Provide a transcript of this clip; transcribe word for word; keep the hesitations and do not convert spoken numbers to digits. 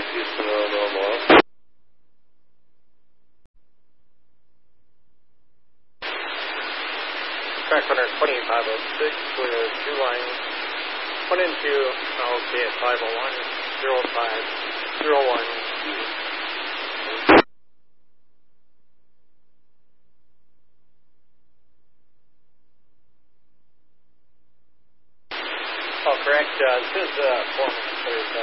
contact Houston on Omaha. Track one twenty-five oh six with two lines, one and two, okay at five oh one, zero five, zero one, Oh, correct. Uh, this is uh, Foreman, third.